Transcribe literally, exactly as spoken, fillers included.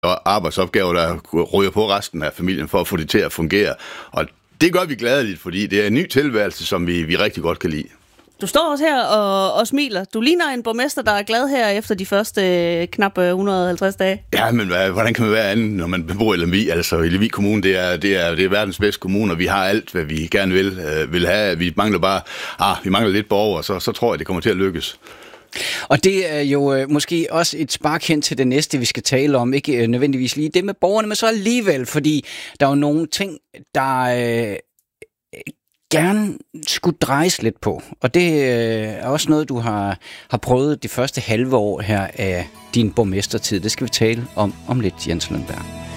arbejdsopgaver, der ryger på resten af familien for at få det til at fungere. Og det gør vi gladeligt, fordi det er en ny tilværelse, som vi, vi rigtig godt kan lide. Du står også her og, og smiler. Du ligner en borgmester, der er glad her efter de første øh, knap et hundrede og halvtreds dage. Ja, men hvad, hvordan kan man være anden, når man bor i Lemvig? Altså, i Lemvig Kommune, det er, det, er, det er verdens bedste kommune, og vi har alt, hvad vi gerne vil, øh, vil have. Vi mangler bare, ah, vi mangler lidt borgere, så, så tror jeg, det kommer til at lykkes. Og det er jo øh, måske også et spark hen til det næste, vi skal tale om. Ikke øh, nødvendigvis lige det med borgerne, men så alligevel, fordi der er jo nogle ting, der øh, gerne skulle drejes lidt på. Og det øh, er også noget, du har, har prøvet de første halve år her af din borgmestertid. Det skal vi tale om om lidt, Jens Lundberg.